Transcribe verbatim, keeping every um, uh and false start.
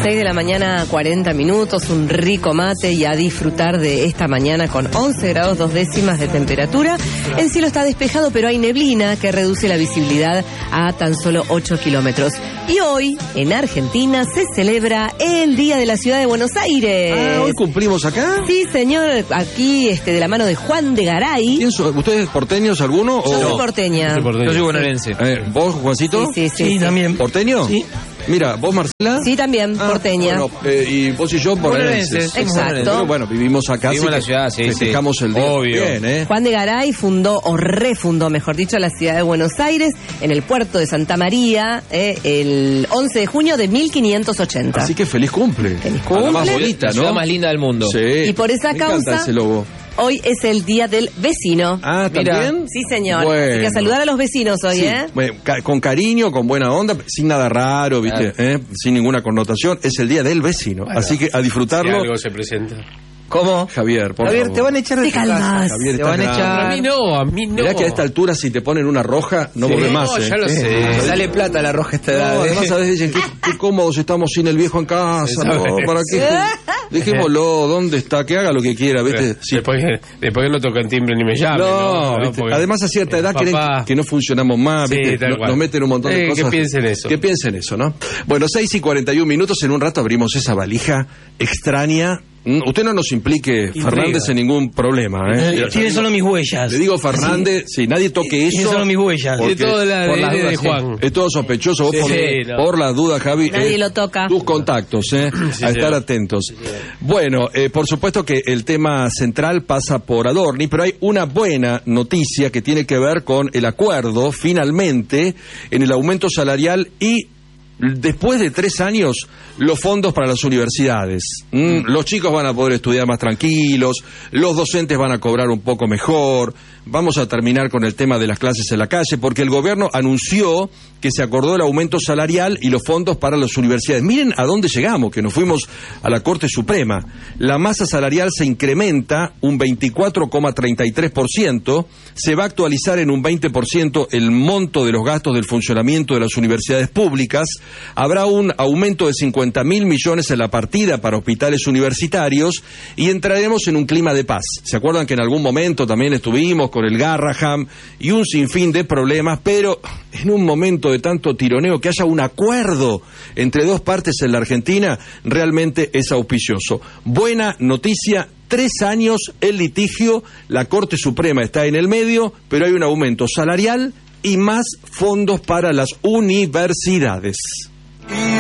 seis de la mañana, cuarenta minutos, un rico mate y a disfrutar de esta mañana con once grados dos décimas de temperatura. El cielo está despejado, pero hay neblina que reduce la visibilidad a tan solo ocho kilómetros. Y hoy, en Argentina, se celebra el Día de la Ciudad de Buenos Aires. Ah, ¿hoy cumplimos acá? Sí, señor, aquí este, de la mano de Juan de Garay. ¿Quién son? ¿Ustedes porteños alguno? Yo o... soy porteña. Yo soy, porteño. Yo soy bonaerense. Eh, ¿Vos, Juancito? Sí, sí, sí. Sí, sí. también. ¿Porteño? Sí. Mira, ¿vos, Marcela? Sí, también, Ah, porteña. Bueno, eh, y vos y yo, bonaerenses. Exacto. Pero bueno, vivimos acá. Vivimos en la así ciudad, que sí, sí. festejamos el día. Obvio. Bien, ¿eh? Juan de Garay fundó, o refundó, mejor dicho, la ciudad de Buenos Aires en el puerto de Santa María eh, el once de junio de mil quinientos ochenta. Así que feliz cumple. Feliz A la más cumple. bonita, La ¿no? ciudad más linda del mundo. Sí. Y por esa Me encanta causa- ese logo. Hoy es el Día del Vecino. Ah, Mira. ¿también? Sí, señor. Bueno. Así que a saludar a los vecinos hoy, Sí, ¿eh? bueno, ca- con cariño, con buena onda, sin nada raro, ¿viste? ¿Eh? Sin ninguna connotación. Es el día del vecino. Así que a Si disfrutarlo. algo se presenta. ¿Cómo? Javier, por Javier, favor. te van a echar de Te tu casa. calmas. Javier, Te estás van a grande. echar. A mí no, a mí no. Mirá que a esta altura, si te ponen una roja, no Sí, volvés no, más, ¿eh? ya lo Sí. sé. Sale plata la roja esta No, edad. ¿eh? además a veces dicen, qué, qué cómodos estamos sin el viejo en casa, ¿no? ¿Para qué? Dejémoslo, ¿dónde está? Que haga lo que quiera, ¿viste? Sí. Después, después no tocan timbre ni me llamen. No, No, ¿viste? Porque- Además a cierta edad creen Papá. que no funcionamos más, Sí, ¿viste? tal No- cual. Nos meten un montón de Eh, cosas. que piensen eso. Que piensen eso, ¿no? Bueno, seis y cuarenta y un minutos, en un rato abrimos esa valija extraña. Mm, Usted no nos implique, Fernández, en ningún problema, ¿eh? Eh, Tiene solo mis huellas. Le digo, Fernández, si nadie toque Tiene eso... solo mis huellas. porque- De todo la por las de, de dudas, sí. Juan. Es todo sospechoso, vos Sí, por, sí, no. por la duda, Javi. Nadie lo toca. Tus contactos, ¿eh? Sí, a sí. estar atentos. Bueno, eh, por supuesto que el tema central pasa por Adorni, pero hay una buena noticia que tiene que ver con el acuerdo, finalmente, en el aumento salarial y... Después de tres años, los fondos para las universidades. Mm, los chicos van a poder estudiar más tranquilos, los docentes van a cobrar un poco mejor. Vamos a terminar con el tema de las clases en la calle, porque el gobierno anunció que se acordó el aumento salarial y los fondos para las universidades. Miren a dónde llegamos, que nos fuimos a la Corte Suprema. La masa salarial se incrementa un veinticuatro coma treinta y tres por ciento, se va a actualizar en un veinte por ciento el monto de los gastos del funcionamiento de las universidades públicas, habrá un aumento de cincuenta mil millones en la partida para hospitales universitarios y entraremos en un clima de paz. ¿Se acuerdan que en algún momento también estuvimos con el Garraham y un sinfín de problemas, pero en un momento de tanto tironeo que haya un acuerdo entre dos partes en la Argentina realmente es auspicioso? Buena noticia. Tres años el litigio, la Corte Suprema está en el medio, pero hay un aumento salarial y más fondos para las universidades.